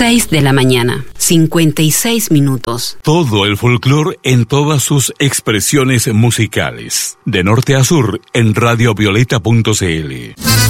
6 de la mañana, 56 minutos. Todo el folclore en todas sus expresiones musicales. De norte a sur en radiovioleta.cl.